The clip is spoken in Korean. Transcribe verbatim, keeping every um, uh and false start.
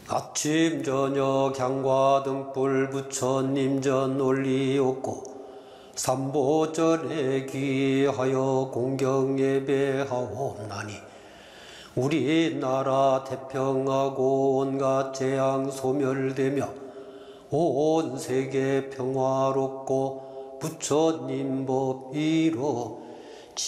아침 저녁 향과 등불 부처님 전 올리옵고 삼보전에 귀하여 공경 예배하옵나니 우리나라 태평하고 온갖 재앙 소멸되며 온 세계 평화롭고 부처님 법 이루